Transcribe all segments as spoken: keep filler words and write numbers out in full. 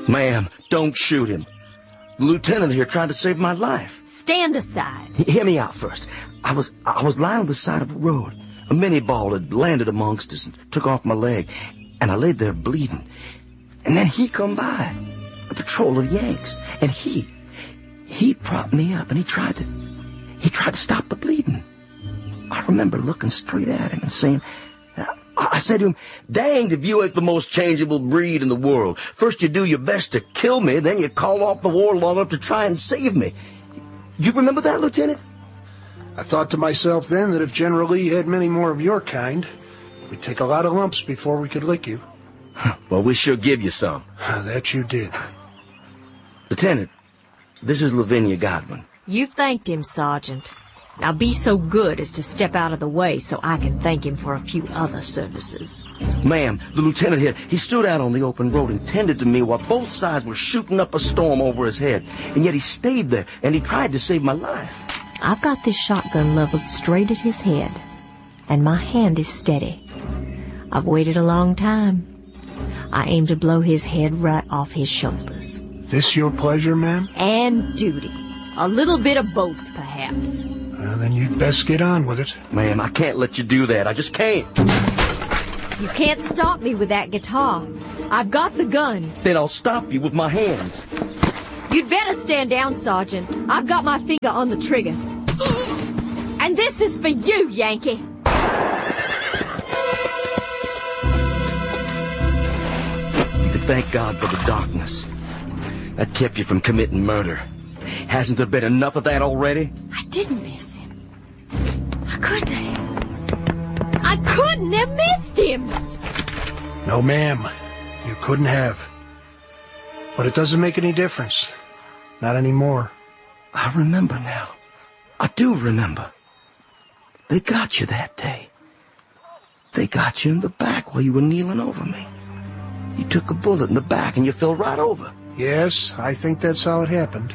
Ma'am, don't shoot him. The lieutenant here tried to save my life. Stand aside. Hear me out first. I was I was lying on the side of a road. A mini ball had landed amongst us and took off my leg, and I laid there bleeding. And then he come by, a patrol of Yanks, and he, he propped me up, and he tried to, he tried to stop the bleeding. I remember looking straight at him and saying, I said to him, danged if you ain't the most changeable breed in the world. First you do your best to kill me, then you call off the war long enough to try and save me. You remember that, Lieutenant? I thought to myself then that if General Lee had many more of your kind, we'd take a lot of lumps before we could lick you. Well, we sure give you some. That you did. Lieutenant, this is Lavinia Godwin. You thanked him, Sergeant. Now be so good as to step out of the way so I can thank him for a few other services. Ma'am, the lieutenant here, he stood out on the open road and tended to me while both sides were shooting up a storm over his head. And yet he stayed there, and he tried to save my life. I've got this shotgun leveled straight at his head, and my hand is steady. I've waited a long time. I aim to blow his head right off his shoulders. This your pleasure, ma'am? And duty. A little bit of both, perhaps. Well, then you'd best get on with it. Ma'am, I can't let you do that. I just can't. You can't stop me with that guitar. I've got the gun. Then I'll stop you with my hands. You'd better stand down, Sergeant. I've got my finger on the trigger. And this is for you, Yankee. You could thank God for the darkness. That kept you from committing murder. Hasn't there been enough of that already? I didn't miss him. I couldn't have. I couldn't have missed him. No, ma'am. You couldn't have. But it doesn't make any difference. Not anymore. I remember now. I do remember. They got you that day. They got you in the back while you were kneeling over me. You took a bullet in the back and you fell right over. Yes, I think that's how it happened.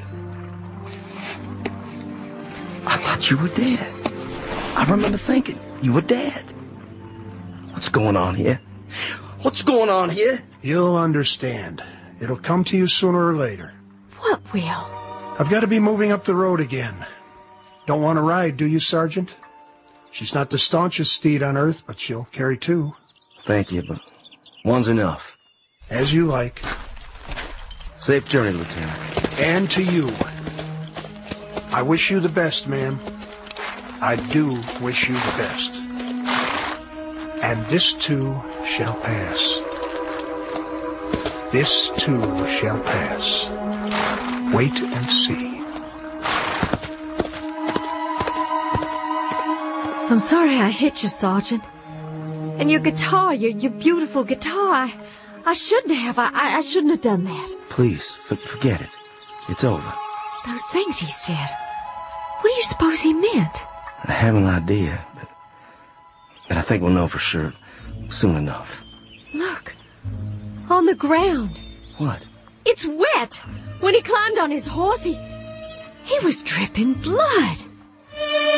I thought you were dead. I remember thinking you were dead. What's going on here? What's going on here? You'll understand. It'll come to you sooner or later. What will? I've got to be moving up the road again. Don't want to ride, do you, Sergeant? She's not the staunchest steed on earth, but she'll carry two. Thank you, but one's enough. As you like. Safe journey, Lieutenant. And to you. I wish you the best, ma'am. I do wish you the best. And this too shall pass. This too shall pass. Wait and see. I'm sorry I hit you, Sergeant. And your guitar, your your beautiful guitar, I, I shouldn't have. I, I shouldn't have done that. Please, for, forget it. It's over. Those things he said. What do you suppose he meant? I have an idea, but, but I think we'll know for sure soon enough. Look, on the ground. What? It's wet. When he climbed on his horse, he, he was dripping blood.